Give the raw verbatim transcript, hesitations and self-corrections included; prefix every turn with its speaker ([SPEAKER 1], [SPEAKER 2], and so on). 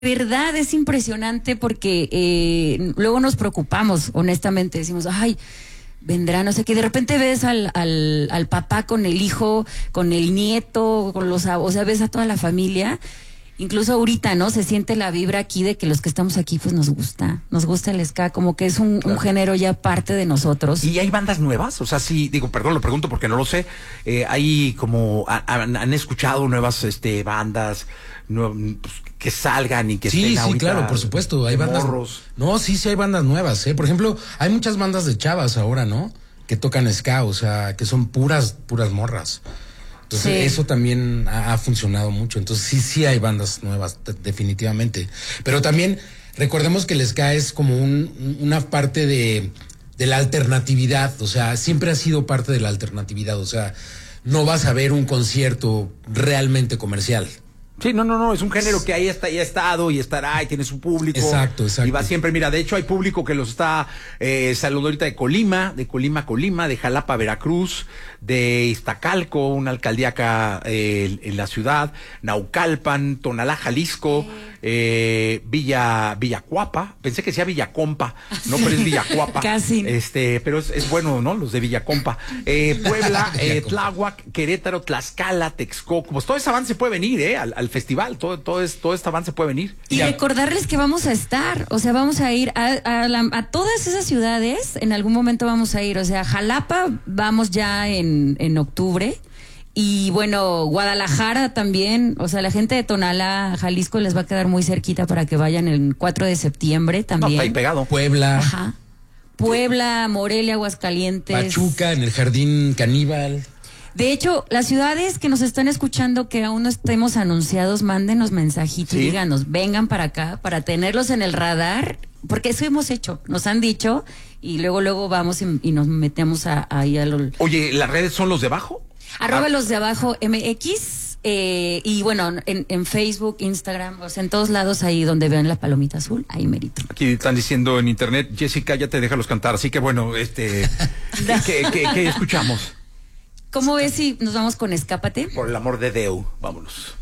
[SPEAKER 1] verdad es impresionante porque eh, luego nos preocupamos, honestamente, decimos, ay, vendrá, no sé qué, de repente ves al, al, al papá con el hijo, con el nieto, con los, o sea, ves a toda la familia. Incluso ahorita, ¿no? Se siente la vibra aquí de que los que estamos aquí, pues nos gusta, nos gusta el ska, como que es un, claro. un género ya parte de nosotros.
[SPEAKER 2] ¿Y hay bandas nuevas? O sea, sí, digo, perdón, lo pregunto porque no lo sé. Eh, hay como, han, han escuchado nuevas este, bandas no, pues, que salgan y que
[SPEAKER 3] sí,
[SPEAKER 2] estén
[SPEAKER 3] sí,
[SPEAKER 2] ahorita.
[SPEAKER 3] Sí, claro, por supuesto. Hay bandas.
[SPEAKER 2] Morros.
[SPEAKER 3] No, sí, sí hay bandas nuevas, ¿eh? Por ejemplo, hay muchas bandas de chavas ahora, ¿no? Que tocan ska, o sea, que son puras, puras morras. Entonces, sí. eso también ha, ha funcionado mucho. Entonces, sí, sí hay bandas nuevas, definitivamente. Pero también, recordemos que el ska es como un, una parte de, de la alternatividad. O sea, siempre ha sido parte de la alternatividad. O sea, no vas a ver un concierto realmente comercial.
[SPEAKER 2] Sí, no, no, no, es un género que ahí está, ya ha estado y estará y tiene su público.
[SPEAKER 3] Exacto, exacto.
[SPEAKER 2] Y va siempre, mira, de hecho hay público que los está eh, saludando ahorita de Colima, de Colima, Colima, de Jalapa, Veracruz, de Iztacalco, una alcaldía acá eh, en la ciudad, Naucalpan, Tonalá, Jalisco, eh, Villa, Villacuapa, pensé que decía Villacompa, no, pero es Villacuapa.
[SPEAKER 1] Casi.
[SPEAKER 2] Este, pero es, es bueno, ¿no? Los de Villacompa. Eh, Puebla, eh, Tláhuac, Querétaro, Tlaxcala, Texcoco, pues todo ese avance puede venir, ¿eh? Al, al festival, todo, todo, es, todo este avance puede venir.
[SPEAKER 1] Y ya. recordarles que vamos a estar, o sea, vamos a ir a, a, la, a todas esas ciudades, en algún momento vamos a ir, o sea, Jalapa vamos ya en, en octubre, y bueno, Guadalajara también, o sea, la gente de Tonalá, Jalisco les va a quedar muy cerquita para que vayan el cuatro de septiembre también.
[SPEAKER 2] No, está ahí pegado.
[SPEAKER 3] Puebla.
[SPEAKER 1] Ajá. Puebla, Morelia, Aguascalientes.
[SPEAKER 3] Pachuca, en el Jardín Caníbal.
[SPEAKER 1] De hecho, las ciudades que nos están escuchando que aún no estemos anunciados, mándenos mensajitos, ¿sí? Díganos, vengan para acá para tenerlos en el radar, porque eso hemos hecho, nos han dicho, y luego luego vamos y, y nos metemos a, ahí a lo...
[SPEAKER 2] Oye, ¿las redes son los de abajo?
[SPEAKER 1] Arroba ah. los de abajo M X, eh, y bueno, en, en Facebook, Instagram, o sea, en todos lados ahí donde vean la palomita azul, ahí merito.
[SPEAKER 2] Aquí están diciendo en internet, Jessica, ya te déjalos cantar, así que bueno, este, ¿qué, qué, qué escuchamos?
[SPEAKER 1] ¿Cómo ves si nos vamos con Escápate?
[SPEAKER 2] Por el amor de Deu, vámonos.